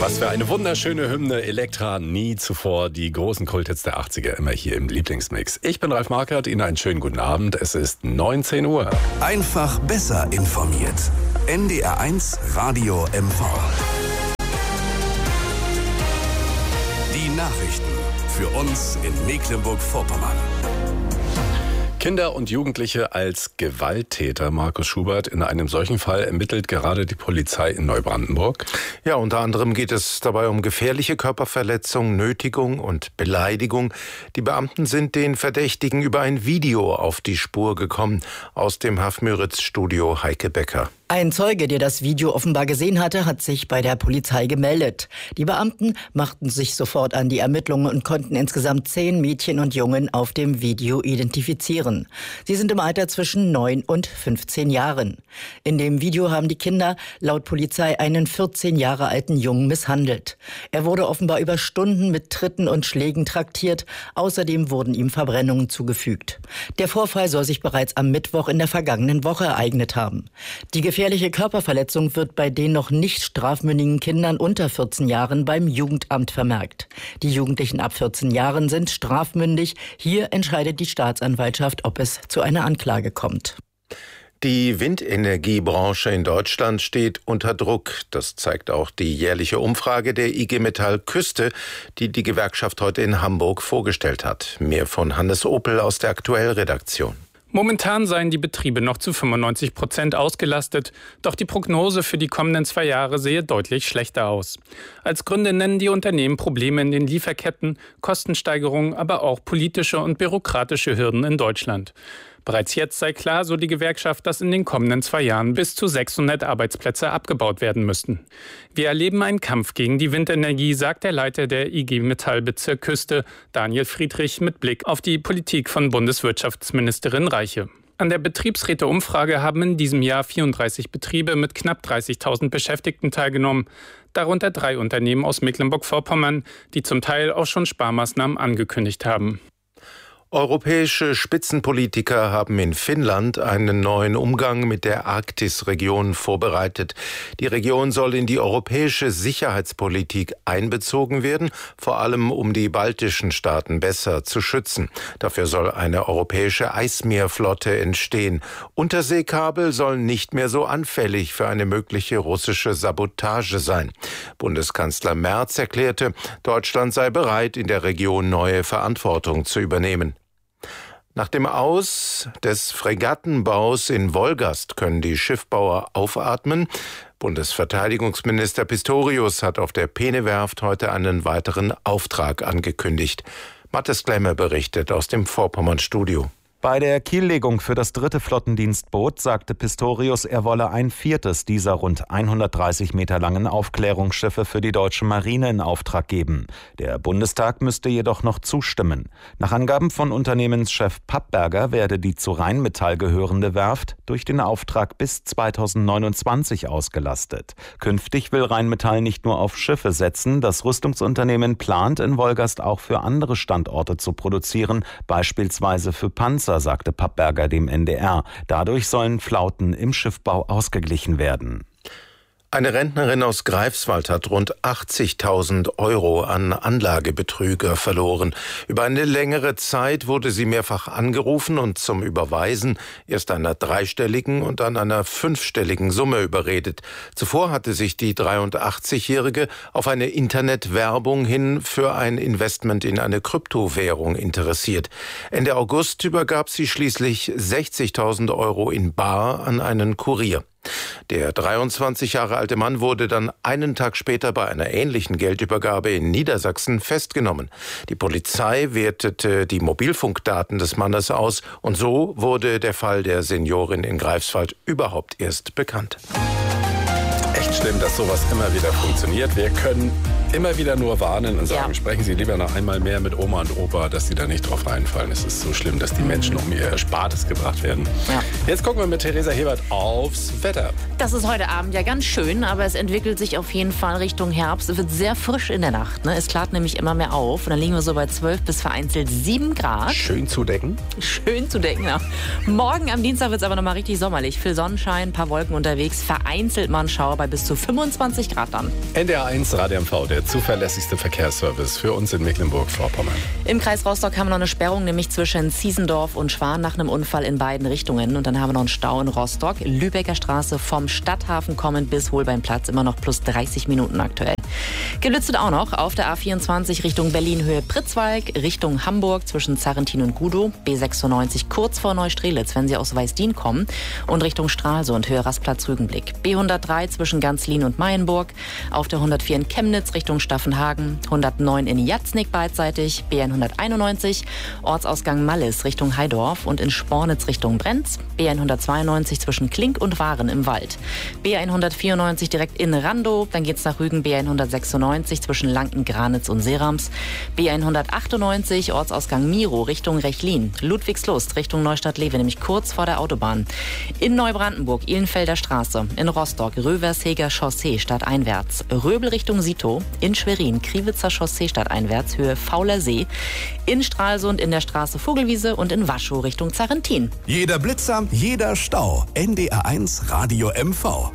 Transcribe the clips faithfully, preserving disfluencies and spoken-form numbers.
Was für eine wunderschöne Hymne. Elektra, nie zuvor. Die großen Kulthits der achtziger, immer hier im Lieblingsmix. Ich bin Ralf Markert, Ihnen einen schönen guten Abend. Es ist neunzehn Uhr. Einfach besser informiert. N D R eins Radio M V. Die Nachrichten für uns in Mecklenburg-Vorpommern. Kinder und Jugendliche als Gewalttäter, Markus Schubert. In einem solchen Fall ermittelt gerade die Polizei in Neubrandenburg. Ja, unter anderem geht es dabei um gefährliche Körperverletzung, Nötigung und Beleidigung. Die Beamten sind den Verdächtigen über ein Video auf die Spur gekommen. Aus dem Hafmüritz-Studio Heike Becker. Ein Zeuge, der das Video offenbar gesehen hatte, hat sich bei der Polizei gemeldet. Die Beamten machten sich sofort an die Ermittlungen und konnten insgesamt zehn Mädchen und Jungen auf dem Video identifizieren. Sie sind im Alter zwischen neun und fünfzehn Jahren. In dem Video haben die Kinder laut Polizei einen vierzehn Jahre alten Jungen misshandelt. Er wurde offenbar über Stunden mit Tritten und Schlägen traktiert. Außerdem wurden ihm Verbrennungen zugefügt. Der Vorfall soll sich bereits am Mittwoch in der vergangenen Woche ereignet haben. Die gefährliche Körperverletzung wird bei den noch nicht strafmündigen Kindern unter vierzehn Jahren beim Jugendamt vermerkt. Die Jugendlichen ab vierzehn Jahren sind strafmündig. Hier entscheidet die Staatsanwaltschaft, ob es zu einer Anklage kommt. Die Windenergiebranche in Deutschland steht unter Druck. Das zeigt auch die jährliche Umfrage der I G Metall Küste, die die Gewerkschaft heute in Hamburg vorgestellt hat. Mehr von Hannes Opel aus der Aktuell-Redaktion. Momentan seien die Betriebe noch zu fünfundneunzig Prozent ausgelastet, doch die Prognose für die kommenden zwei Jahre sehe deutlich schlechter aus. Als Gründe nennen die Unternehmen Probleme in den Lieferketten, Kostensteigerungen, aber auch politische und bürokratische Hürden in Deutschland. Bereits jetzt sei klar, so die Gewerkschaft, dass in den kommenden zwei Jahren bis zu sechshundert Arbeitsplätze abgebaut werden müssten. Wir erleben einen Kampf gegen die Windenergie, sagt der Leiter der I G Metall Bezirk Küste, Daniel Friedrich, mit Blick auf die Politik von Bundeswirtschaftsministerin Reiche. An der Betriebsräteumfrage haben in diesem Jahr vierunddreißig Betriebe mit knapp dreißigtausend Beschäftigten teilgenommen, darunter drei Unternehmen aus Mecklenburg-Vorpommern, die zum Teil auch schon Sparmaßnahmen angekündigt haben. Europäische Spitzenpolitiker haben in Finnland einen neuen Umgang mit der Arktisregion vorbereitet. Die Region soll in die europäische Sicherheitspolitik einbezogen werden, vor allem um die baltischen Staaten besser zu schützen. Dafür soll eine europäische Eismeerflotte entstehen. Unterseekabel sollen nicht mehr so anfällig für eine mögliche russische Sabotage sein. Bundeskanzler Merz erklärte, Deutschland sei bereit, in der Region neue Verantwortung zu übernehmen. Nach dem Aus des Fregattenbaus in Wolgast können die Schiffbauer aufatmen. Bundesverteidigungsminister Pistorius hat auf der Peene-Werft heute einen weiteren Auftrag angekündigt. Mathis Klemme berichtet aus dem Vorpommern-Studio. Bei der Kiellegung für das dritte Flottendienstboot sagte Pistorius, er wolle ein viertes dieser rund hundertdreißig Meter langen Aufklärungsschiffe für die deutsche Marine in Auftrag geben. Der Bundestag müsste jedoch noch zustimmen. Nach Angaben von Unternehmenschef Pappberger werde die zu Rheinmetall gehörende Werft durch den Auftrag bis zweitausendneunundzwanzig ausgelastet. Künftig will Rheinmetall nicht nur auf Schiffe setzen, das Rüstungsunternehmen plant in Wolgast auch für andere Standorte zu produzieren, beispielsweise für Panzer, sagte Pappberger dem N D R. Dadurch sollen Flauten im Schiffbau ausgeglichen werden. Eine Rentnerin aus Greifswald hat rund achtzigtausend Euro an Anlagebetrüger verloren. Über eine längere Zeit wurde sie mehrfach angerufen und zum Überweisen erst einer dreistelligen und dann einer fünfstelligen Summe überredet. Zuvor hatte sich die dreiundachtzigjährige auf eine Internetwerbung hin für ein Investment in eine Kryptowährung interessiert. Ende August übergab sie schließlich sechzigtausend Euro in bar an einen Kurier. Der dreiundzwanzig Jahre alte Mann wurde dann einen Tag später bei einer ähnlichen Geldübergabe in Niedersachsen festgenommen. Die Polizei wertete die Mobilfunkdaten des Mannes aus und so wurde der Fall der Seniorin in Greifswald überhaupt erst bekannt. Echt schlimm, dass sowas immer wieder funktioniert. Wir können immer wieder nur warnen und sagen, Ja. sprechen Sie lieber noch einmal mehr mit Oma und Opa, dass Sie da nicht drauf reinfallen. Es ist so schlimm, dass die Menschen um ihr Erspartes gebracht werden. Ja. Jetzt gucken wir mit Theresa Hebert aufs Wetter. Das ist heute Abend ja ganz schön, aber es entwickelt sich auf jeden Fall Richtung Herbst. Es wird sehr frisch in der Nacht. Ne? Es klart nämlich immer mehr auf. Und dann liegen wir so bei zwölf bis vereinzelt sieben Grad. Schön zudecken. Schön zu denken. Ja. Morgen am Dienstag wird es aber nochmal richtig sommerlich. Viel Sonnenschein, ein paar Wolken unterwegs. Vereinzelt mal ein Schauer bei bis zu fünfundzwanzig Grad dann. N D R eins Radio M V, der zuverlässigste Verkehrsservice für uns in Mecklenburg-Vorpommern. Im Kreis Rostock haben wir noch eine Sperrung, nämlich zwischen Ziesendorf und Schwan nach einem Unfall in beiden Richtungen. Und dann haben wir noch einen Stau in Rostock. Lübecker Straße vom Stadthafen kommend bis Holbeinplatz. Immer noch plus dreißig Minuten aktuell. Geblitzt wird auch noch auf der A vierundzwanzig Richtung Berlin-Höhe Pritzwalk, Richtung Hamburg zwischen Zarrentin und Gudow, B sechsundneunzig kurz vor Neustrelitz, wenn Sie aus Weißdien kommen, und Richtung Stralsund, Höhe Rastplatz-Rügenblick. B hundertdrei zwischen Ganzlin und Mayenburg, auf der hundertvier in Chemnitz Richtung Staffenhagen, hundertneun in Jatznik beidseitig, B hunderteinundneunzig, Ortsausgang Mallis Richtung Heidorf und in Spornitz Richtung Brenz, B hundertzweiundneunzig zwischen Klink und Waren im Wald, B hundertvierundneunzig direkt in Randow, dann geht's nach Rügen, B hundertsechsundneunzig zwischen Lanken, Granitz und Serams, B hundertachtundneunzig Ortsausgang Miro Richtung Rechlin, Ludwigslust Richtung Neustadt-Lewe, nämlich kurz vor der Autobahn, in Neubrandenburg Ihlenfelder Straße, in Rostock Röversheger Chaussee stadteinwärts, Röbel Richtung Sito, in Schwerin Kriwitzer Chaussee stadteinwärts, Höhe Fauler See, in Stralsund in der Straße Vogelwiese und in Waschow Richtung Zarrentin. Jeder Blitzer, jeder Stau. N D R eins Radio M V.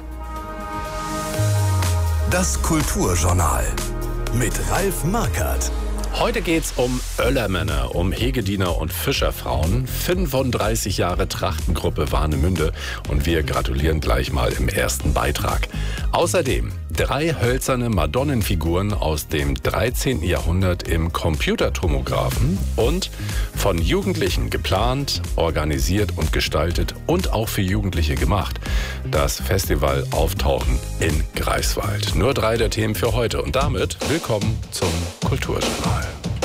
Das Kulturjournal mit Ralf Markert. Heute geht's um Oellermänner, um Hegediener und Fischerfrauen. fünfunddreißig Jahre Trachtengruppe Warnemünde und wir gratulieren gleich mal im ersten Beitrag. Außerdem drei hölzerne Madonnenfiguren aus dem dreizehnten Jahrhundert im Computertomographen und von Jugendlichen geplant, organisiert und gestaltet und auch für Jugendliche gemacht. Das Festival Auftauchen in Greifswald. Nur drei der Themen für heute und damit willkommen zum Kulturjournal.